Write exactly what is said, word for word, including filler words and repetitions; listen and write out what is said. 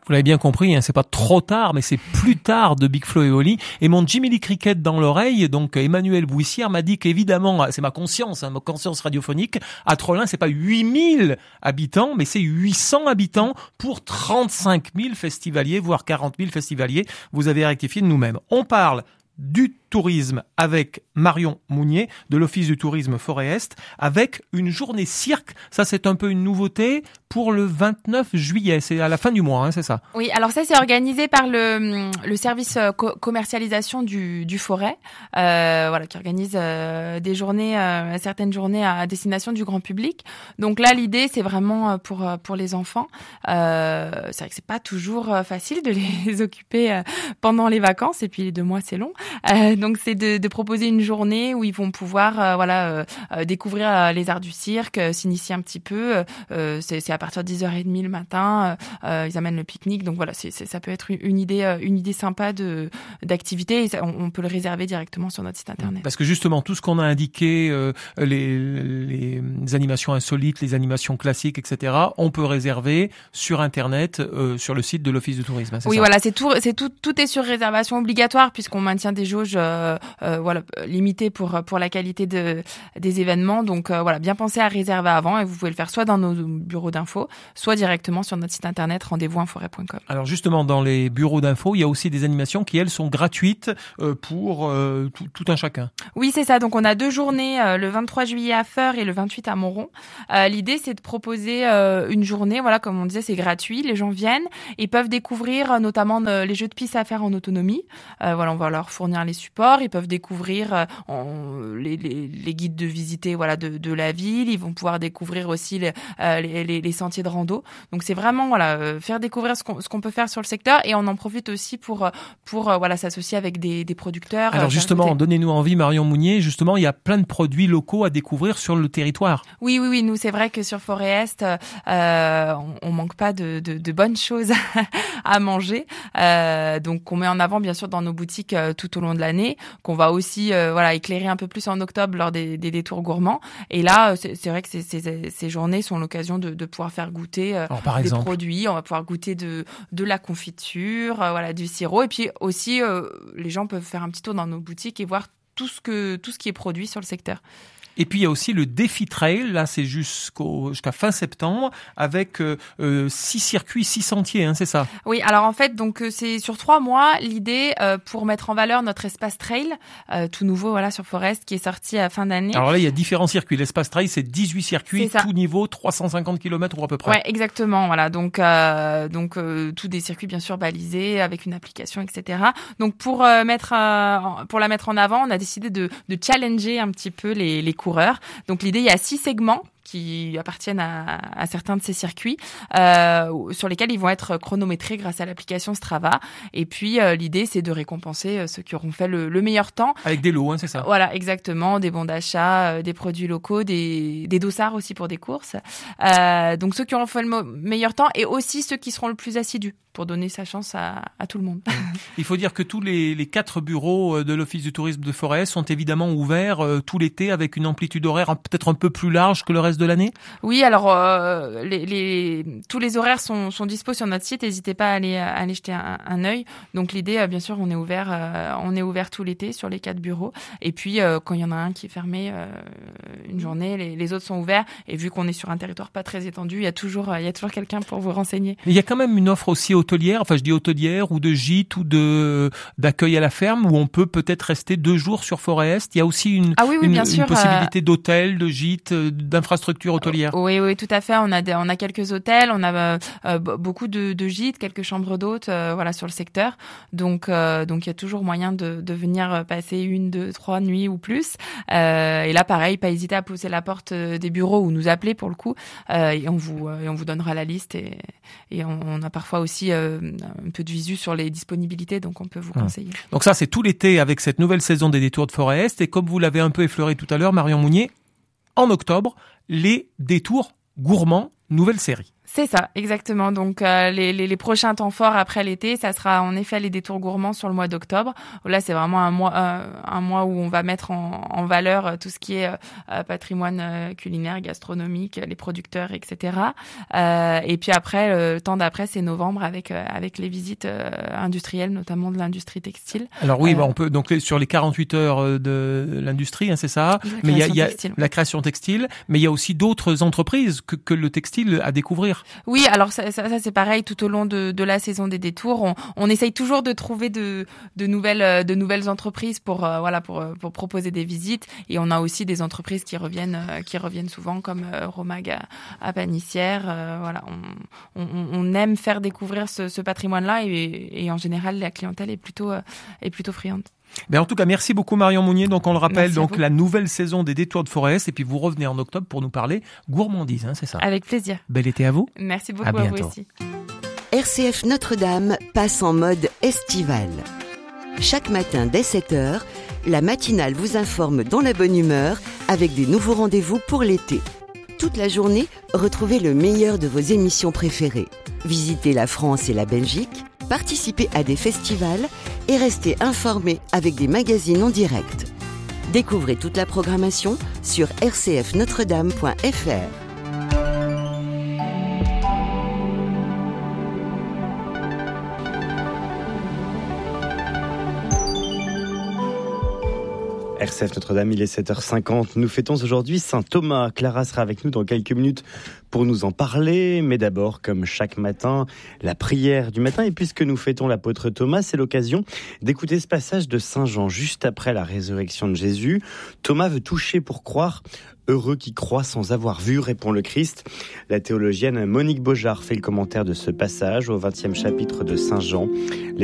Vous l'avez bien compris, hein, c'est pas trop tard, mais c'est plus tard de Big Flo et Oli. Et mon Jimmy Lee Cricket dans l'oreille, donc Emmanuel Bouissière m'a dit qu'évidemment, c'est ma conscience, hein, ma conscience radiophonique, à Trollin, c'est pas huit mille habitants, mais c'est huit cents habitants pour trente-cinq mille festivaliers, voire quarante mille festivaliers. Vous avez rectifié de nous-mêmes. On parle du tourisme avec Marion Mounier de l'Office du tourisme Forêt-Est avec une journée cirque. Ça, c'est un peu une nouveauté pour le vingt-neuf juillet. C'est à la fin du mois, hein, c'est ça? Oui, alors ça, c'est organisé par le, le service co- commercialisation du, du Forêt, euh, voilà, qui organise euh, des journées, euh, certaines journées à destination du grand public. Donc là, l'idée, c'est vraiment pour pour les enfants. Euh, c'est vrai que c'est pas toujours facile de les occuper euh, pendant les vacances, et puis les deux mois, c'est long. Euh, donc c'est de, de proposer une journée où ils vont pouvoir euh, voilà euh, euh, découvrir euh, les arts du cirque, euh, s'initier un petit peu. Euh, c'est, c'est à partir de dix heures trente le matin. Euh, ils amènent le pique-nique. Donc voilà, c'est, c'est, ça peut être une idée une idée sympa de d'activité. Et ça, on, on peut le réserver directement sur notre site internet. Parce que justement tout ce qu'on a indiqué, euh, les, les animations insolites, les animations classiques, et cetera, on peut réserver sur internet, euh, sur le site de l'Office du tourisme. C'est oui, ça? Voilà, c'est tout, c'est tout, tout est sur réservation obligatoire puisqu'on maintient des jauges euh, euh, voilà limitées pour pour la qualité de des événements. Donc euh, voilà, bien penser à réserver avant, et vous pouvez le faire soit dans nos bureaux d'info, soit directement sur notre site internet rendez-vous en forêt point com. Alors justement, dans les bureaux d'info, il y a aussi des animations qui elles sont gratuites euh, pour euh, tout, tout un chacun. Oui, c'est ça. Donc on a deux journées, euh, le vingt-trois juillet à Feurs et le vingt-huit à Montrond. Euh, l'idée, c'est de proposer euh, une journée, voilà, comme on disait, c'est gratuit. Les gens viennent et peuvent découvrir euh, notamment euh, les jeux de piste à faire en autonomie. Euh, voilà, on va leur fournir les supports. Ils peuvent découvrir euh, en, les, les, les guides de visiter, voilà, de, de la ville. Ils vont pouvoir découvrir aussi les, euh, les, les, les sentiers de rando. Donc c'est vraiment voilà euh, faire découvrir ce qu'on, ce qu'on peut faire sur le secteur, et on en profite aussi pour pour euh, voilà s'associer avec des, des producteurs. Alors euh, justement, donnez-nous envie, Marion Mounier. Justement, il y a plein de produits locaux à découvrir sur le territoire. Oui, oui, oui. Nous, c'est vrai que sur Forêt-Est, euh, on, on manque pas de, de, de bonnes choses à manger. Euh, donc, on met en avant, bien sûr, dans nos boutiques euh, tout au long de l'année, qu'on va aussi, euh, voilà, éclairer un peu plus en octobre lors des, des détours gourmands. Et là, c'est, c'est vrai que ces, ces, ces journées sont l'occasion de, de pouvoir faire goûter euh, Alors, par des exemple, produits. On va pouvoir goûter de, de la confiture, euh, voilà, du sirop. Et puis aussi, euh, les gens peuvent faire un petit tour dans nos boutiques et voir tout ce que tout ce qui est produit sur le secteur. Et puis il y a aussi le défi trail, là c'est jusqu'au jusqu'à fin septembre, avec euh, euh, six circuits, six sentiers, hein, c'est ça? Oui, alors en fait, donc c'est sur trois mois l'idée euh, pour mettre en valeur notre espace trail, euh, tout nouveau, voilà, sur Forest, qui est sorti à fin d'année. Alors là, il y a différents circuits. L'espace trail, c'est dix-huit circuits, tout niveau, trois cent cinquante kilomètres ou à peu près. Ouais, exactement. Voilà, donc euh, donc euh, tous des circuits bien sûr balisés avec une application, et cetera. Donc pour euh, mettre euh, pour la mettre en avant, on a décidé de de challenger un petit peu les les coureurs. Donc l'idée, il y a six segments qui appartiennent à, à certains de ces circuits, euh, sur lesquels ils vont être chronométrés grâce à l'application Strava. Et puis euh, l'idée, c'est de récompenser euh, ceux qui auront fait le, le meilleur temps. Avec des lots, hein, c'est ça? Voilà, exactement, des bons d'achat, euh, des produits locaux, des, des dossards aussi pour des courses. Euh, donc ceux qui auront fait le mo- meilleur temps, et aussi ceux qui seront le plus assidus, pour donner sa chance à, à tout le monde. Il faut dire que tous les, les quatre bureaux de l'Office du tourisme de Forêt sont évidemment ouverts euh, tout l'été, avec une amplitude horaire un, peut-être un peu plus large que le reste de l'année. Oui, alors euh, les, les, tous les horaires sont, sont dispos sur notre site. N'hésitez pas à aller, à aller jeter un, un œil. Donc l'idée, euh, bien sûr, on est ouvert, euh, on est ouvert tout l'été sur les quatre bureaux. Et puis euh, quand il y en a un qui est fermé euh, une journée, les, les autres sont ouverts. Et vu qu'on est sur un territoire pas très étendu, il y a toujours, il y a toujours quelqu'un pour vous renseigner. Mais il y a quand même une offre aussi hôtelière, enfin je dis hôtelière ou de gîte ou de d'accueil à la ferme, où on peut peut-être rester deux jours sur Forêt-Est. Il y a aussi une, ah oui, oui, une, bien une sûr, possibilité euh... d'hôtel, de gîte, d'infrastructures hôtelières. Oui, oui, tout à fait. On a des, on a quelques hôtels, on a euh, beaucoup de, de gîtes, quelques chambres d'hôtes, euh, voilà, sur le secteur. Donc, euh, donc il y a toujours moyen de, de venir passer une, deux, trois nuits ou plus. Euh, et là, pareil, pas hésiter à pousser la porte des bureaux ou nous appeler pour le coup, euh, et on vous, et on vous donnera la liste. Et, et on, on a parfois aussi euh, un peu de visu sur les disponibilités, donc on peut vous conseiller. Donc ça, c'est tout l'été avec cette nouvelle saison des détours de Forêt-Est. Et comme vous l'avez un peu effleuré tout à l'heure, Marion Mounier, en octobre, les détours gourmands, nouvelle série. C'est ça, exactement. Donc euh, les, les, les prochains temps forts après l'été, ça sera en effet les détours gourmands sur le mois d'octobre. Là, c'est vraiment un mois, euh, un mois où on va mettre en, en valeur tout ce qui est euh, patrimoine euh, culinaire, gastronomique, les producteurs, et cetera. Euh, et puis après, le temps d'après, c'est novembre avec euh, avec les visites euh, industrielles, notamment de l'industrie textile. Alors oui, euh, bah, on peut donc sur les quarante-huit heures de l'industrie, hein, c'est ça. Mais il y a, il y a la création textile, mais il y a aussi d'autres entreprises que, que le textile à découvrir. Oui, alors ça, ça, ça c'est pareil tout au long de, de la saison des détours. On, on essaye toujours de trouver de, de nouvelles, de nouvelles entreprises pour, euh, voilà, pour, pour proposer des visites. Et on a aussi des entreprises qui reviennent, euh, qui reviennent souvent, comme euh, Romag à, à Panissière. Euh, voilà, on, on, on aime faire découvrir ce, ce patrimoine-là et, et en général la clientèle est plutôt, euh, est plutôt friande. Ben en tout cas, merci beaucoup Marion Mounier. Donc on le rappelle, Merci donc la nouvelle saison des Détours de Forest, et puis vous revenez en octobre pour nous parler gourmandise, hein, c'est ça. Avec plaisir. Bel été à vous. Merci beaucoup à, à vous aussi. R C F Notre-Dame passe en mode estival. Chaque matin dès sept heures, la matinale vous informe dans la bonne humeur avec des nouveaux rendez-vous pour l'été. Toute la journée, retrouvez le meilleur de vos émissions préférées. Visitez la France et la Belgique, participez à des festivals et restez informés avec des magazines en direct. Découvrez toute la programmation sur r c f notre dame point f r. R C F Notre-Dame, il est sept heures cinquante. Nous fêtons aujourd'hui Saint Thomas. Clara sera avec nous dans quelques minutes pour nous en parler. Mais d'abord, comme chaque matin, la prière du matin. Et puisque nous fêtons l'apôtre Thomas, c'est l'occasion d'écouter ce passage de Saint Jean juste après la résurrection de Jésus. Thomas veut toucher pour croire. Heureux qui croit sans avoir vu, répond le Christ. La théologienne Monique Beaujard fait le commentaire de ce passage au vingtième chapitre de Saint Jean.